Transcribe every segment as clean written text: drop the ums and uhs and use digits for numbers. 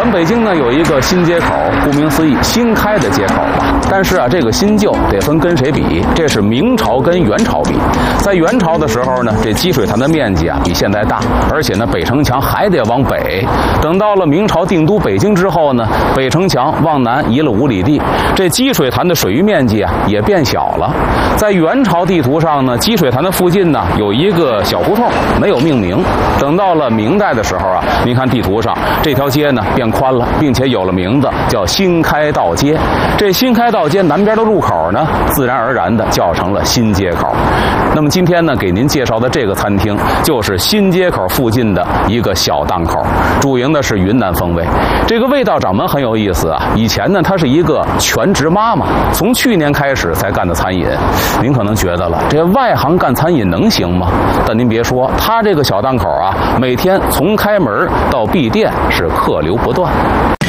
咱北京呢有一个新街口，顾名思义，新开的街口吧。但是啊，这个新旧得分跟谁比，这是明朝跟元朝比。在元朝的时候呢，这积水潭的面积啊比现在大，而且呢北城墙还得往北。等到了明朝定都北京之后呢，北城墙往南移了5里地，这积水潭的水域面积啊也变小了。在元朝地图上呢，积水潭的附近呢有一个小胡同，没有命名。等到了明代的时候啊，您看地图上这条街呢变宽了，并且有了名字，叫新开道街。这新开道街南边的路口呢，自然而然的叫成了新街口。那么今天呢，给您介绍的这个餐厅就是新街口附近的一个小档口，主营的是云南风味。这个味道掌门很有意思啊，以前呢她是一个全职妈妈，从去年开始才干的餐饮。您可能觉得了，这外行干餐饮能行吗？但您别说，她这个小档口啊，每天从开门到闭店是客流不断。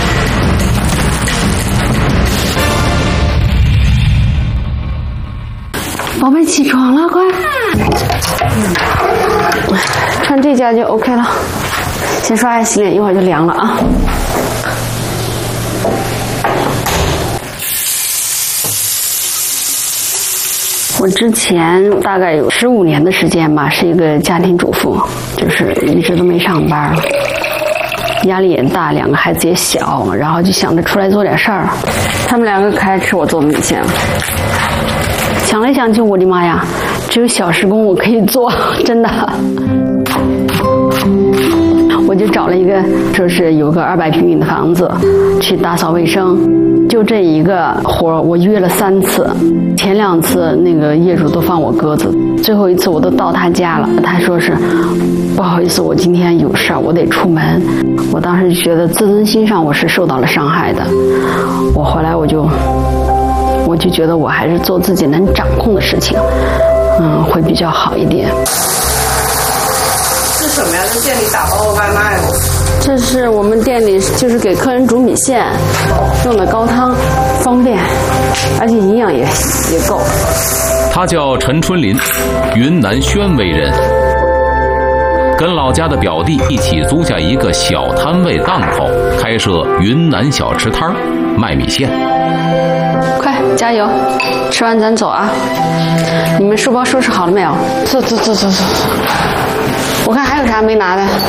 宝贝，起床了，快！穿这件就 OK 了。先刷牙洗脸，一会儿就凉了啊。我之前大概有15年的时间吧，是一个家庭主妇，就是一直都没上班，压力也大，2个孩子也小，然后就想着出来做点事儿。他们2个可爱吃我做的米线。想来想去，我的妈呀，只有小时工我可以做，真的。我就找了一个，说是有个200平米的房子，去打扫卫生。就这一个活，我约了3次，前2次那个业主都放我鸽子，最后一次我都到他家了，他说是不好意思，我今天有事儿，我得出门。我当时就觉得自尊心上我是受到了伤害的，我后来我就觉得我还是做自己能掌控的事情，会比较好一点。 是什么呀？在店里打包外卖吗？ 这是我们店里就是给客人煮米线用的高汤，方便，而且营养也够。 他叫陈春林，云南宣威人，跟老家的表弟一起租下一个小摊位档口，开设云南小吃摊卖米线。 快加油，吃完咱走啊！你们书包收拾好了没有？走。我看还有啥没拿的。